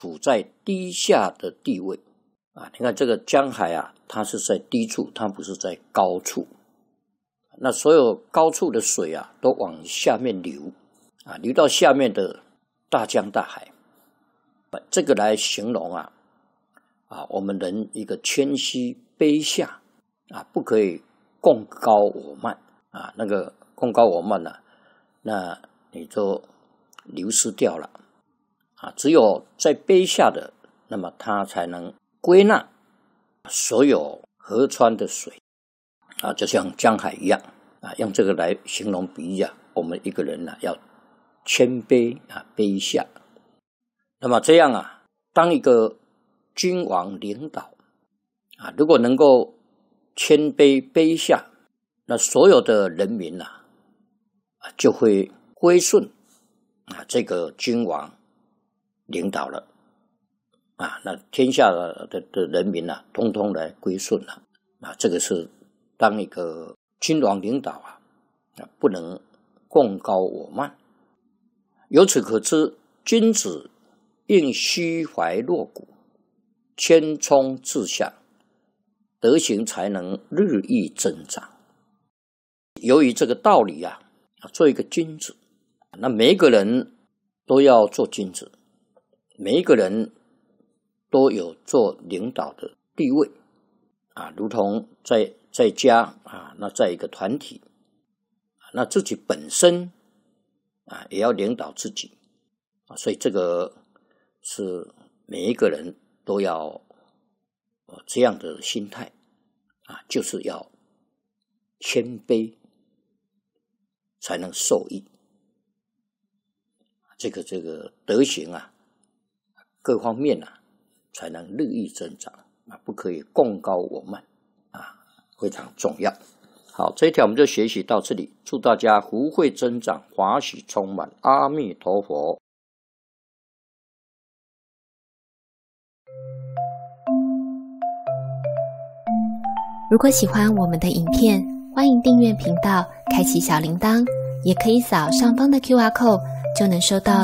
处在低下的地位啊。你看这个江海啊，它是在低处，它不是在高处。那所有高处的水啊，都往下面流啊，流到下面的大江大海。这个来形容啊，我们人一个谦虚卑下啊，不可以共高我慢啊。那个共高我慢啊，那你就流失掉了啊。只有在卑下的，那么它才能归纳所有河川的水啊，就像江海一样啊。用这个来形容比喻啊，我们一个人啊要谦卑啊，卑下。那么这样啊，当一个君王领导啊，如果能够谦卑卑下，那所有的人民啊就会归顺啊这个君王领导了啊，那天下的人民啊，通通来归顺了啊。这个是当一个君王领导啊，不能共高我慢。由此可知，君子应虚怀若谷，谦冲自下，德行才能日益增长。由于这个道理啊，做一个君子，那每一个人都要做君子，每一个人都有做领导的地位啊，如同在家啊，那在一个团体，那自己本身啊也要领导自己啊，所以这个是每一个人都要这样的心态啊，就是要谦卑才能受益。这个德行啊，各方面啊才能日益增长啊，不可以共高我慢啊，非常重要。好，这一条我们就学习到这里，祝大家福慧增长，华喜充满，阿弥陀佛。 如果喜欢我们的影片，欢迎订阅频道，开启小铃铛，也可以扫上方的 QR code，就能收到